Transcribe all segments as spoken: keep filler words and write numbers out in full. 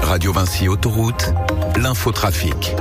Radio Vinci Autoroute, l'infotrafic.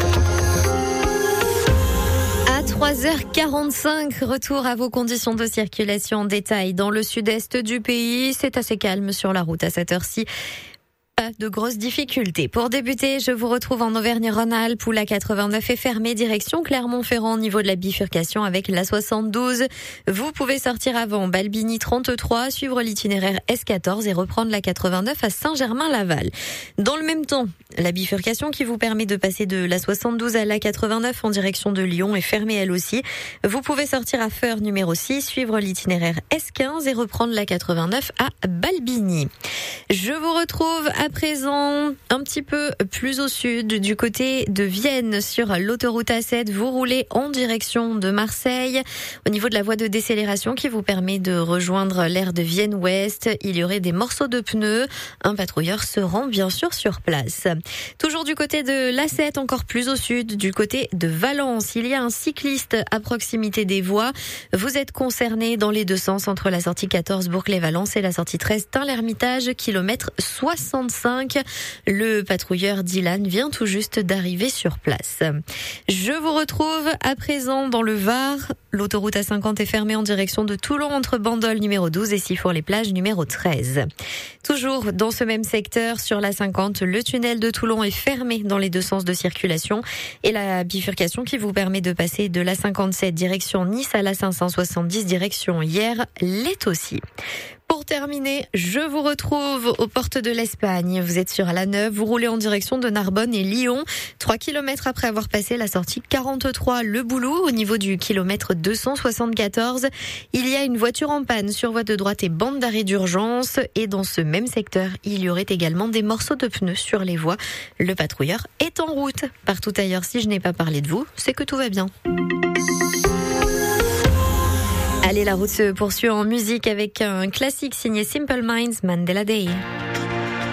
trois heures quarante-cinq, retour à vos conditions de circulation en détail dans le sud-est du pays. C'est assez calme sur la route à cette heure-ci. Pas de grosses difficultés. Pour débuter, je vous retrouve en Auvergne-Rhône-Alpes où la quatre-vingt-neuf est fermée direction Clermont-Ferrand au niveau de la bifurcation avec la soixante-douze. Vous pouvez sortir avant Balbigny trente-trois, suivre l'itinéraire S quatorze et reprendre la quatre-vingt-neuf à Saint-Germain-Laval. Dans le même temps, la bifurcation qui vous permet de passer de la soixante-douze à la quatre-vingt-neuf en direction de Lyon est fermée elle aussi. Vous pouvez sortir à Feurs numéro six, suivre l'itinéraire S quinze et reprendre la quatre-vingt-neuf à Balbigny. Je vous retrouve à présent un petit peu plus au sud, du côté de Vienne, sur l'autoroute A sept. Vous roulez en direction de Marseille. Au niveau de la voie de décélération qui vous permet de rejoindre l'aire de Vienne-Ouest, il y aurait des morceaux de pneus. Un patrouilleur se rend bien sûr sur place. Toujours du côté de l'A sept, encore plus au sud, du côté de Valence, il y a un cycliste à proximité des voies. Vous êtes concerné dans les deux sens entre la sortie quatorze Bourg-les-Valence et la sortie treize Tain-l'Hermitage, kilomètre soixante-cinq. Le patrouilleur Dylan vient tout juste d'arriver sur place. Je vous retrouve à présent dans le Var. L'autoroute A cinquante est fermée en direction de Toulon entre Bandol numéro douze et Sifour-les-Plages numéro treize. Toujours dans ce même secteur, sur l'A cinquante, le tunnel de Toulon est fermé dans les deux sens de circulation et la bifurcation qui vous permet de passer de l'A cinquante-sept direction Nice à l'A cinq cent soixante-dix direction Hyères l'est aussi. Pour terminer, je vous retrouve aux portes de l'Espagne. Vous êtes sur l'A neuf, vous roulez en direction de Narbonne et Lyon. trois kilomètres après avoir passé la sortie quarante-trois Le Boulou, au niveau du kilomètre deux cent soixante-quatorze. Il y a une voiture en panne sur voie de droite et bande d'arrêt d'urgence. Et dans ce même secteur, il y aurait également des morceaux de pneus sur les voies. Le patrouilleur est en route. Partout ailleurs, si je n'ai pas parlé de vous, c'est que tout va bien. Allez, la route se poursuit en musique avec un classique signé Simple Minds, Mandela Day.